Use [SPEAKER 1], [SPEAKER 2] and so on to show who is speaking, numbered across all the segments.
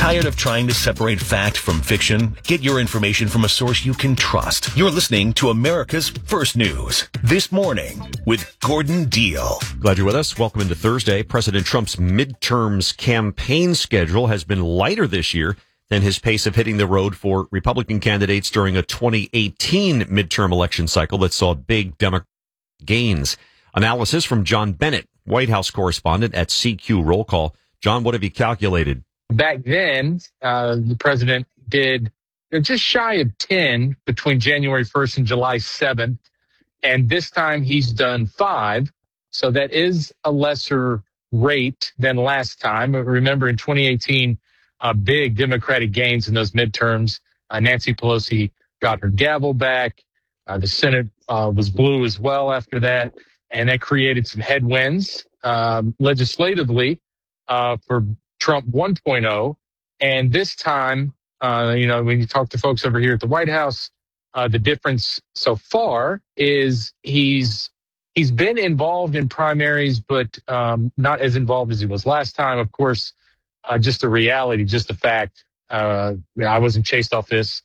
[SPEAKER 1] Tired of trying to separate fact from fiction? Get your information from a source you can trust. You're listening to America's First News This Morning with Gordon Deal.
[SPEAKER 2] Glad you're with us. Welcome into Thursday. President Trump's midterms campaign schedule has been lighter this year than his pace of hitting the road for Republican candidates during a 2018 midterm election cycle that saw big Democratic gains. Analysis from John Bennett, White House correspondent at CQ Roll Call. John, what have you calculated?
[SPEAKER 3] Back then, the president did just shy of 10 between January 1st and July 7th. And this time he's done 5. So that is a lesser rate than last time. Remember, in 2018, big Democratic gains in those midterms. Nancy Pelosi got her gavel back. The Senate was blue as well after that. And that created some headwinds legislatively for Trump 1.0. And this time, when you talk to folks over here at the White House, the difference so far is he's been involved in primaries, but not as involved as he was last time. Of course, just the reality, just the fact. I wasn't chased off this.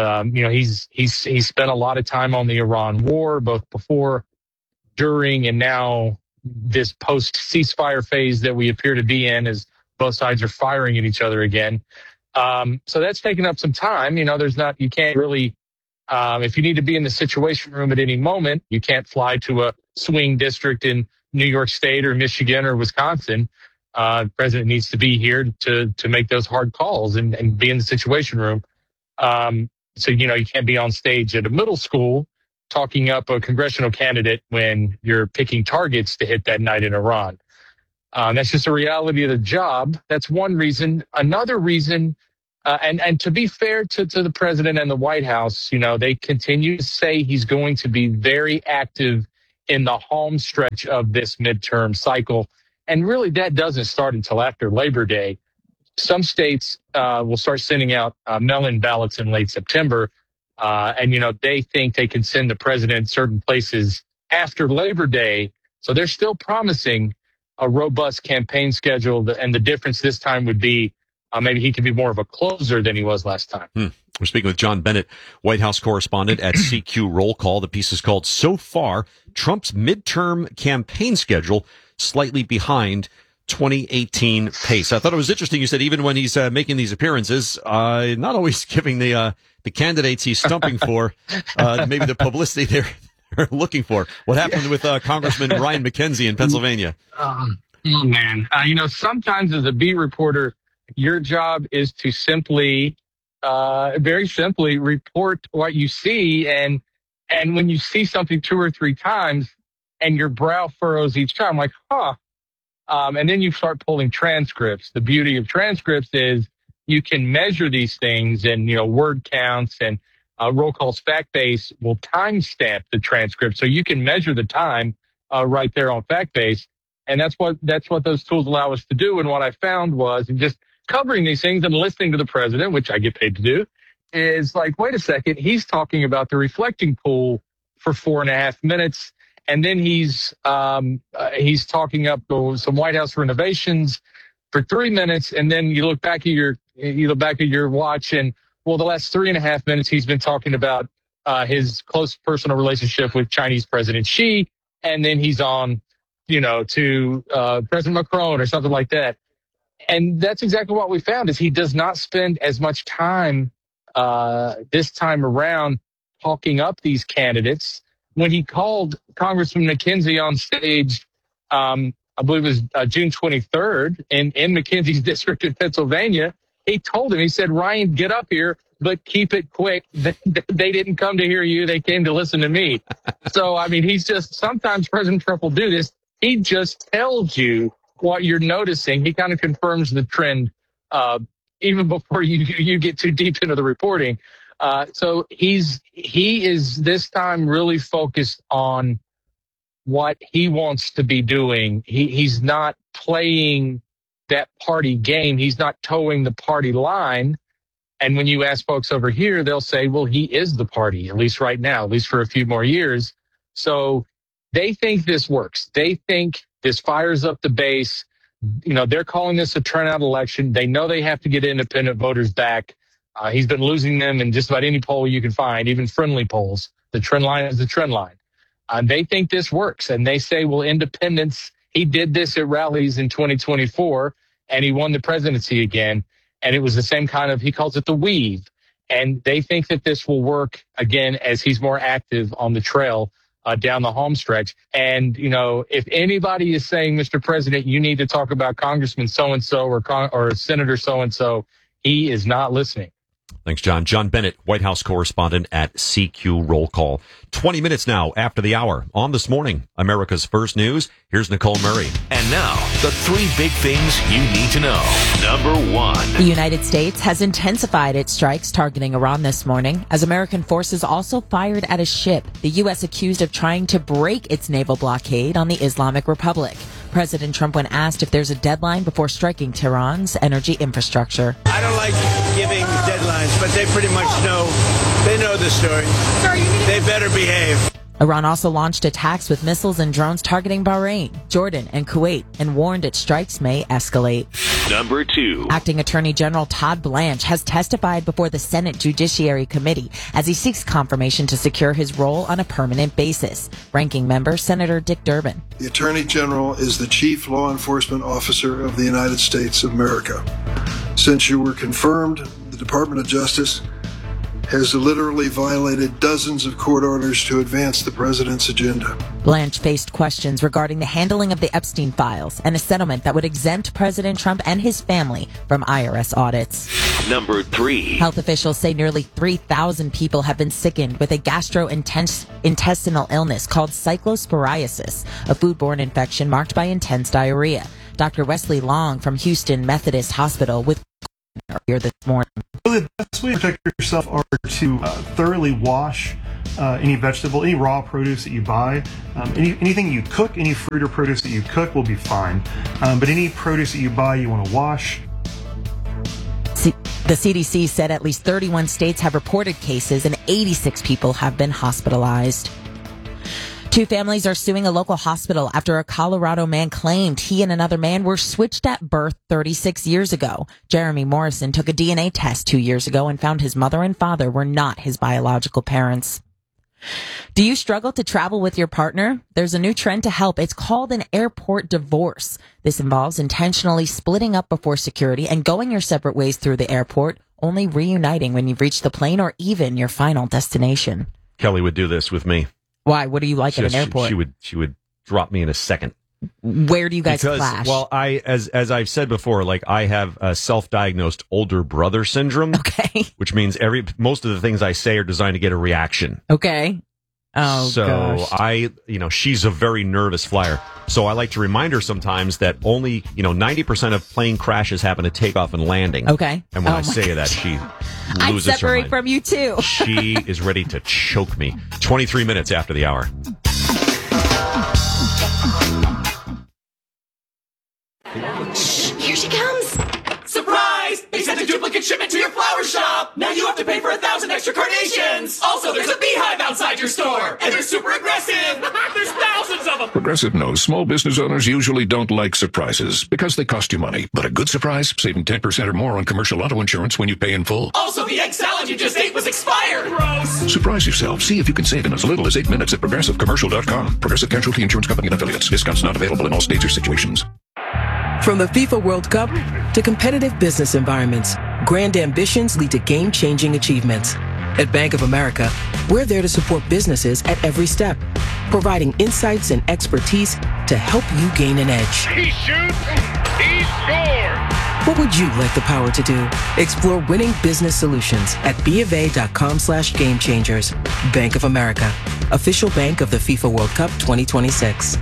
[SPEAKER 3] He's spent a lot of time on the Iran war, both before, during, and now this post ceasefire phase that we appear to be in, as both sides are firing at each other again. So that's taken up some time. You can't really, if you need to be in the Situation Room at any moment, you can't fly to a swing district in New York State or Michigan or Wisconsin. The president needs to be here to make those hard calls and be in the Situation Room. So you can't be on stage at a middle school talking up a congressional candidate when you're picking targets to hit that night in Iran. That's just a reality of the job. That's one reason. Another reason, and to be fair to the president and the White House, they continue to say he's going to be very active in the home stretch of this midterm cycle. And really, that doesn't start until after Labor Day. Some states will start sending out mail-in ballots in late September. And they think they can send the president certain places after Labor Day. So they're still promising a robust campaign schedule. And the difference this time would be maybe he could be more of a closer than he was last time.
[SPEAKER 2] We're speaking with John Bennett, White House correspondent at CQ Roll Call. The piece is called So Far, Trump's Midterm Campaign Schedule Slightly Behind 2018 Pace. I thought it was interesting. You said even when he's making these appearances, not always giving the candidates he's stumping for maybe the publicity they're looking for. What happened with Congressman Ryan McKenzie in Pennsylvania?
[SPEAKER 3] Oh, man. Sometimes as a beat reporter, your job is to very simply report what you see. And when you see something 2 or 3 times and your brow furrows each time, like, and then you start pulling transcripts. The beauty of transcripts is you can measure these things and, word counts, and Roll Call's Fact Base will timestamp the transcript. So you can measure the time right there on Fact Base. And that's what those tools allow us to do. And what I found was, in just covering these things and listening to the president, which I get paid to do, is like, wait a second, he's talking about the reflecting pool for 4.5 minutes. And then he's talking up some White House renovations for 3 minutes. And then you look back at your watch, and the last 3.5 minutes he's been talking about his close personal relationship with Chinese President Xi, and then he's on, to President Macron or something like that. And that's exactly what we found, is he does not spend as much time this time around talking up these candidates. When he called Congressman McKenzie on stage, I believe it was June 23rd in McKenzie's district in Pennsylvania, he told him, he said, Ryan, get up here, but keep it quick. They didn't come to hear you. They came to listen to me. So, sometimes President Trump will do this. He just tells you what you're noticing. He kind of confirms the trend even before you get too deep into the reporting. So he is this time really focused on what he wants to be doing. He's not playing that party game. He's not towing the party line. And when you ask folks over here, they'll say, well, he is the party, at least right now, at least for a few more years. So they think this works. They think this fires up the base. they're calling this a turnout election. They know they have to get independent voters back. He's been losing them in just about any poll you can find, even friendly polls. The trend line is the trend line. They think this works, and they say, well, independents, he did this at rallies in 2024, and he won the presidency again. And it was the same kind of, he calls it the weave. And they think that this will work again as he's more active on the trail down the home stretch. And, if anybody is saying, Mr. President, you need to talk about Congressman so-and-so or Senator so-and-so, he is not listening.
[SPEAKER 2] Thanks, John. John Bennett, White House correspondent at CQ Roll Call. 20 minutes now after the hour. On This Morning, America's First News. Here's Nicole Murray.
[SPEAKER 1] And now, the 3 big things you need to know. Number 1.
[SPEAKER 4] The United States has intensified its strikes targeting Iran this morning, as American forces also fired at a ship the U.S. accused of trying to break its naval blockade on the Islamic Republic. President Trump, when asked if there's a deadline before striking Tehran's energy infrastructure.
[SPEAKER 5] I don't like giving deadlines, but they pretty much know. They know the story. They better behave.
[SPEAKER 4] Iran also launched attacks with missiles and drones targeting Bahrain, Jordan, and Kuwait, and warned its strikes may escalate.
[SPEAKER 1] Number 2.
[SPEAKER 4] Acting Attorney General Todd Blanche has testified before the Senate Judiciary Committee as he seeks confirmation to secure his role on a permanent basis. Ranking member Senator Dick Durbin.
[SPEAKER 6] The Attorney General is the chief law enforcement officer of the United States of America. Since you were confirmed, the Department of Justice has literally violated dozens of court orders to advance the president's agenda.
[SPEAKER 4] Blanche faced questions regarding the handling of the Epstein files and a settlement that would exempt President Trump and his family from IRS audits.
[SPEAKER 1] Number 3.
[SPEAKER 4] Health officials say nearly 3,000 people have been sickened with a gastrointestinal illness called cyclosporiasis, a foodborne infection marked by intense diarrhea. Dr. Wesley Long from Houston Methodist Hospital with earlier this morning.
[SPEAKER 7] Really, the best way to protect yourself are to thoroughly wash any raw produce that you buy. Anything you cook, any fruit or produce that you cook will be fine. But any produce that you buy, you want to wash.
[SPEAKER 4] The CDC said at least 31 states have reported cases and 86 people have been hospitalized. 2 families are suing a local hospital after a Colorado man claimed he and another man were switched at birth 36 years ago. Jeremy Morrison took a DNA test 2 years ago and found his mother and father were not his biological parents. Do you struggle to travel with your partner? There's a new trend to help. It's called an airport divorce. This involves intentionally splitting up before security and going your separate ways through the airport, only reuniting when you've reached the plane or even your final destination.
[SPEAKER 2] Kelly would do this with me.
[SPEAKER 4] Why? What do you like at an airport?
[SPEAKER 2] She would drop me in a second.
[SPEAKER 4] Where do you guys clash?
[SPEAKER 2] Well, as I've said before, I have a self-diagnosed older brother syndrome.
[SPEAKER 4] Okay.
[SPEAKER 2] Which means most of the things I say are designed to get a reaction.
[SPEAKER 4] Okay. Oh,
[SPEAKER 2] so gosh. She's a very nervous flyer. So I like to remind her sometimes that only, 90% of plane crashes happen at takeoff and landing.
[SPEAKER 4] Okay.
[SPEAKER 2] And when I say that, she loses her mind.
[SPEAKER 4] I'd separate from you too.
[SPEAKER 2] She is ready to choke me. 23 minutes after the hour.
[SPEAKER 8] Here she comes! Surprise! They sent a duplicate shipment to your flower shop! Now you have to pay for 1,000 extra carnations! Also, there's a beehive outside your store! And they're super aggressive! There's thousands of them!
[SPEAKER 9] Progressive knows small business owners usually don't like surprises because they cost you money. But a good surprise, saving 10% or more on commercial auto insurance when you pay in full.
[SPEAKER 8] Also, the egg salad you just ate was expired! Gross!
[SPEAKER 9] Surprise yourself. See if you can save in as little as 8 minutes at ProgressiveCommercial.com. Progressive Casualty Insurance Company and Affiliates. Discounts not available in all states or situations.
[SPEAKER 10] From the FIFA World Cup to competitive business environments, grand ambitions lead to game-changing achievements. At Bank of America, we're there to support businesses at every step, providing insights and expertise to help you gain an edge.
[SPEAKER 11] He shoots, he scores!
[SPEAKER 10] What would you like the power to do? Explore winning business solutions at BofA.com/gamechangers. Bank of America, official bank of the FIFA World Cup 2026.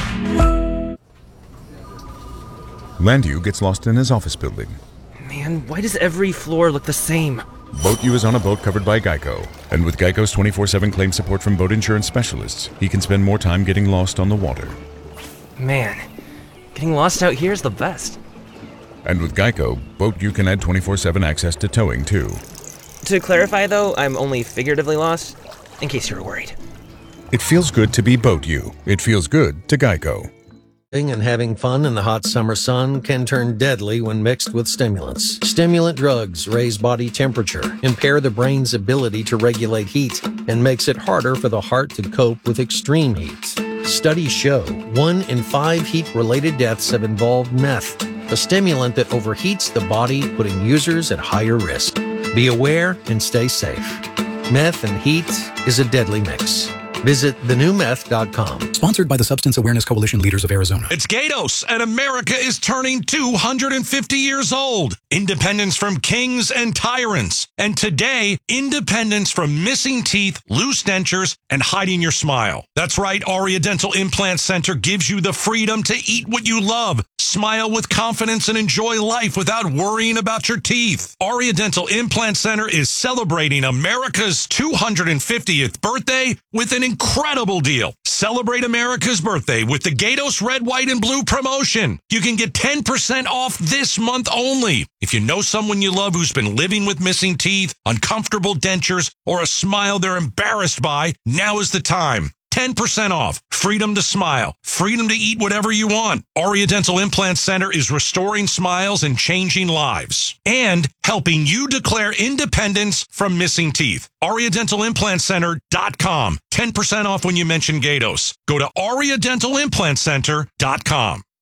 [SPEAKER 12] Landu gets lost in his office building.
[SPEAKER 13] Man, why does every floor look the same?
[SPEAKER 12] BoatU is on a boat covered by Geico. And with Geico's 24/7 claim support from boat insurance specialists, he can spend more time getting lost on the water.
[SPEAKER 13] Man, getting lost out here is the best.
[SPEAKER 12] And with Geico, BoatU can add 24/7 access to towing, too.
[SPEAKER 13] To clarify, though, I'm only figuratively lost, in case you were worried.
[SPEAKER 12] It feels good to be BoatU. It feels good to Geico.
[SPEAKER 14] and having fun in the hot summer sun can turn deadly when mixed with stimulants. Stimulant drugs raise body temperature, impair the brain's ability to regulate heat, and makes it harder for the heart to cope with extreme heat. Studies show 1 in 5 heat-related deaths have involved meth, a stimulant that overheats the body, putting users at higher risk. Be aware and stay safe. Meth and heat is a deadly mix. Visit thenewmeth.com.
[SPEAKER 15] Sponsored by the Substance Awareness Coalition Leaders of Arizona.
[SPEAKER 16] It's Gatos, and America is turning 250 years old. Independence from kings and tyrants. And today, independence from missing teeth, loose dentures, and hiding your smile. That's right, Aria Dental Implant Center gives you the freedom to eat what you love, smile with confidence, and enjoy life without worrying about your teeth. Aria Dental Implant Center is celebrating America's 250th birthday with an incredible deal. Celebrate America's birthday with the Gatos Red, White, and Blue promotion. You can get 10% off this month only. If you know someone you love who's been living with missing teeth, uncomfortable dentures, or a smile they're embarrassed by, now is the time. 10% off. Freedom to smile. Freedom to eat whatever you want. Aria Dental Implant Center is restoring smiles and changing lives. And helping you declare independence from missing teeth. AriaDentalImplantCenter.com. 10% off when you mention Gatos. Go to AriaDentalImplantCenter.com.